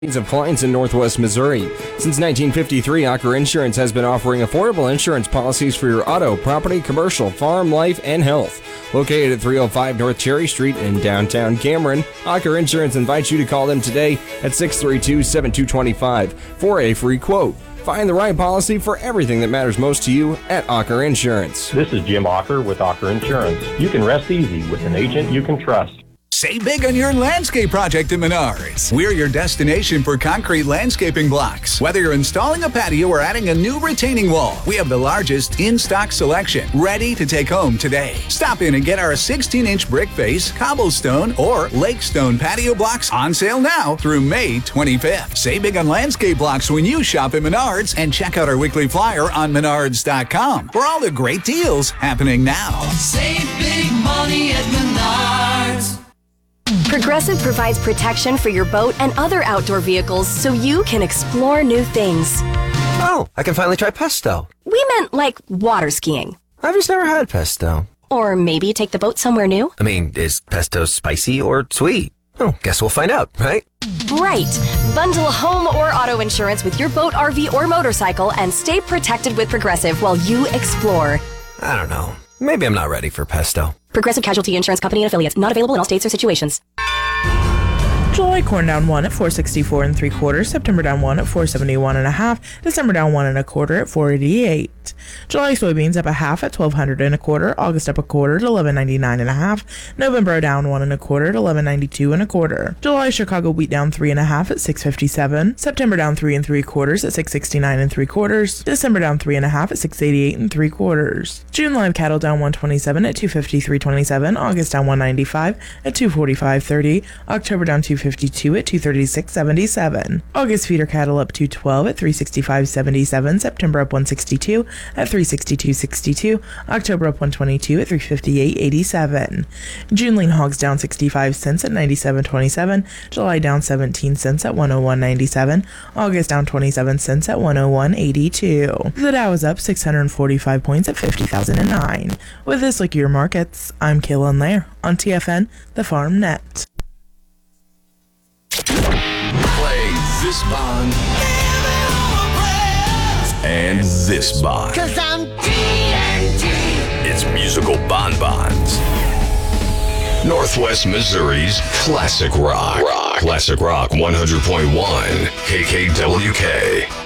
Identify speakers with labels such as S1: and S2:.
S1: Of clients in Northwest Missouri. Since 1953, Ocker Insurance has been offering affordable insurance policies for your auto, property, commercial, farm, life, and health. Located at 305 North Cherry Street in downtown Cameron, Ocker Insurance invites you to call them today at 632-7225 for a free quote. Find the right policy for everything that matters most to you at Ocker Insurance.
S2: This is Jim Ocker with Ocker Insurance. You can rest easy with an agent you can trust.
S3: Save big on your landscape project at Menards. We're your destination for concrete landscaping blocks. Whether you're installing a patio or adding a new retaining wall, we have the largest in-stock selection, ready to take home today. Stop in and get our 16-inch brick face, cobblestone, or lake stone patio blocks on sale now through May 25th. Save big on landscape blocks when you shop at Menards, and check out our weekly flyer on menards.com for all the great deals happening now.
S4: Save big money at Menards.
S5: Progressive provides protection for your boat and other outdoor vehicles so you can explore new things.
S6: Oh, I can finally try pesto.
S5: We meant like water skiing.
S6: I've just never had pesto.
S5: Or maybe take the boat somewhere new.
S6: I mean, is pesto spicy or sweet? Oh, guess we'll find out, right?
S5: Right. Bundle home or auto insurance with your boat, RV, or motorcycle and stay protected with Progressive while you explore.
S6: I don't know. Maybe I'm not ready for pesto.
S5: Progressive Casualty Insurance Company and affiliates. Not available in all states or situations.
S7: July corn down 1 at 464 3/4. September down 1 at 471 1/2. December down 1 1/4 at 488. July soybeans up 1/2 at 1200 1/4. August up 1/4 at 1199 1/2. November down 1 1/4 at 1192 1/4. July Chicago wheat down 3 1/2 at 657. September down 3 3/4 at 669 3/4. December down 3 1/2 at 688 3/4. June live cattle down 127 at 253.27. August down 195 at 245.30. October down 252 at 236.77. August feeder cattle up 212 at 365.77. September up 162 at 362.62. October up 122 at 358.87. June lean hogs down 65 cents at 97.27. July down 17 cents at 101.97. August down 27 cents at 101.82. The Dow is up 645 points at 50,009. With this look at your markets, I'm Kaylin Lair on TFN, the Farm Net.
S8: Play this bond and this bond.
S4: 'Cause I'm TNT.
S8: It's musical bonbons. Northwest Missouri's classic rock. Classic rock 100.1 KKWK.